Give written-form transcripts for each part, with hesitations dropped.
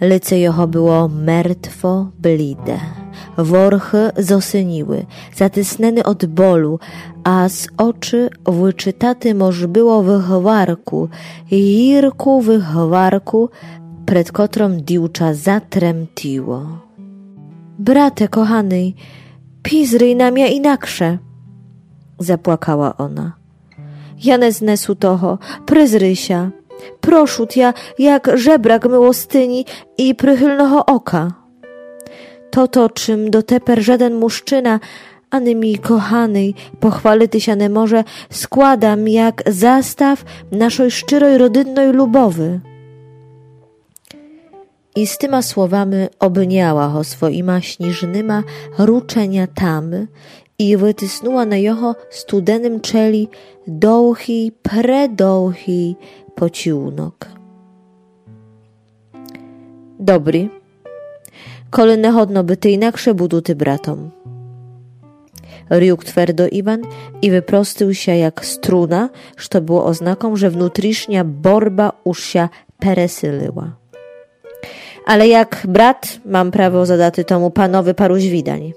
Lice jeho było mертво blide, worchy zosyniły, zatysneny od bolu, a z oczy wyczytati moż było wychwarku, jirku wychwarku, przed kotrą diwcza zatremtiło. Brate kochany, pizryj na mnie inaksze, zapłakała ona. Ja nie znesu toho, pryzrysia, proszut ja, jak żebrak miłostyni i przychylnego oka. To, czym doteper żaden muszczyna, ani mi kochanej, pochwality się nie może, składam jak zastaw naszej szczyroj rodynnej lubowy. I z tyma słowami obniała ho swoima śniżnyma ruczeniatami i wytysnęła na jeho studenym czeli dołchi, predołchi pociłnok. Dobry, kole nehodno by ty inaksze budu ty bratom. Ryuk twardo Iwan i wyprostył się jak struna, što było oznaką, że wnutrisznia borba już się peresylyła. Ale jak brat, mam prawo zadaty tomu panowy paruś widań.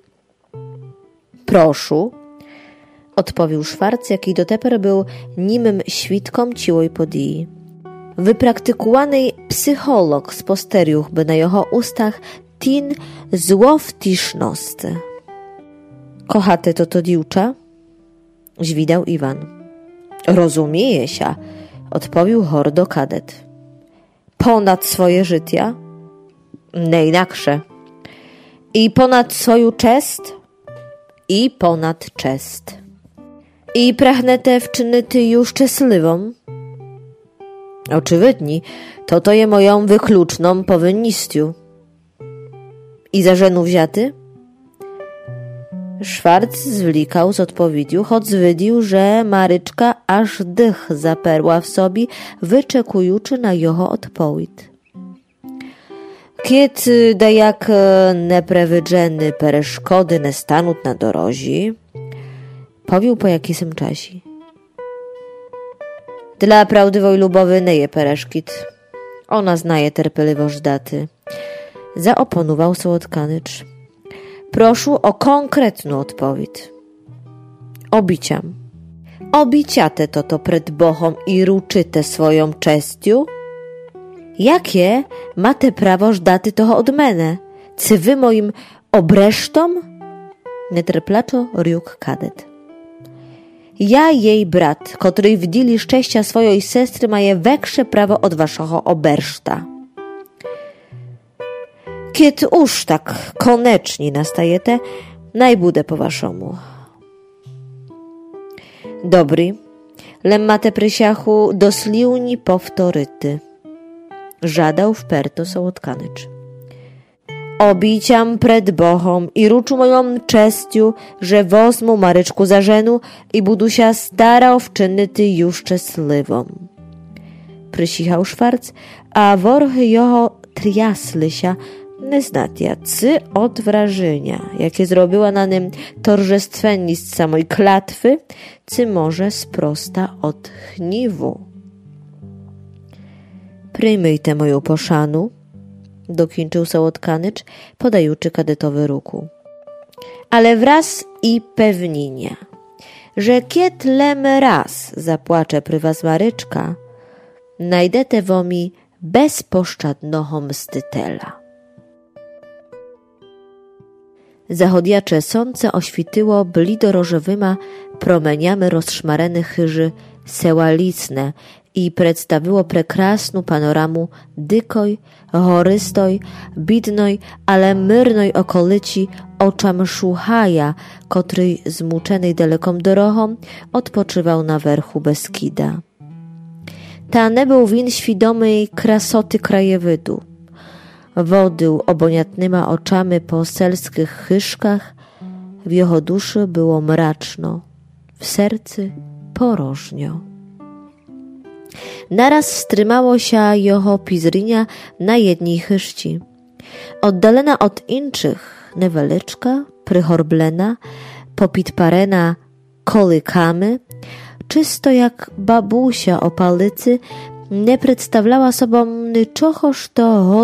Proszu, odpowiedział Szwarc, jaki doteper był nimym świdkom ciłoj podii. Wypraktykowany psycholog sposteriuch by na jeho ustach tin złowtisznosty. Kochate to diwcza? Zwidał Iwan. Rozumieje się, odpowiedział hordo kadet. Ponad swoje życia? Nie inaksze. I ponad swoją czest? I ponad czest. I prachnete wczynyty już szczęśliwą? Oczywidni, to je moją wykluczną powinnistiu. I za żenu wziaty? Szwarc zwlikał z odpowiedzią, choć zwydził, że Maryczka aż dych zaperła w sobie, wyczekujuczy na jeho odpowiedź. Kiedy da jak neprewydżeny pereszkody nie stanut na dorozi, powił po jakisym czasie. Dla prawdziwej lubowy nie je pereszkit. Ona znaje terpliwość daty. Zaoponował Sołodkanycz. Proszę o konkretną odpowiedź. Obiciam. Obiciate to przed Bohom i ruczyte swoją czestią? Jakie mate prawo żdaty toho od mene? Czy wy moim obresztom? Netrplaczo riuk kadet. Ja jej brat, który w dili szczęścia swojej sestry ma je większe prawo od waszego oberszta. Kiedy już tak konecznie nastajete, najbudę po waszemu. Dobry, lem mate prysiachu dosliwni powtoryty. Żadał wperto Sołodkanycz. Obiciam przed Bohom i ruczu moją czestią, że wozmu Maryczku za żenu i budu się starał wczynyty już szczęśliwą. Prysichał Szwarc, a worchy jeho triasly się, nie znatia, cy od wrażenia, jakie zrobiła na nim torżestwennictwa samej klatwy, cy może sprosta od chniwu. Przyjmij tę moją poszanu, dokończył Sołodkanycz, podajuczy kadetowy ruku. Ale wraz i pewnienia, że kiet lem raz zapłacze pry was Maryczka, najdete womi bezposzczadnoho mstytela. Zachodjacze słońce ośwityło blidorożowyma promeniami rozszmarene chyży seła licne i przedstawiło prekrasną panoramu dykoj, horystoj, bidnoj, ale myrnoj okolici oczam Szuchaja, który zmuczenej daleką drogą odpoczywał na werchu Beskida. Ta nie był win świadomej krasoty krajowydu. Wodył oboniatnyma oczami po selskich chyszkach, w jego duszy było mraczno, w sercu porożnio. Naraz wstrymało się jeho pizrynia na jednej chyszci. Oddalena od inczych newelyczka, prychorblena, popitparena kolykamy, czysto jak babusia o palicy, nie przedstawiała sobą niczogo, što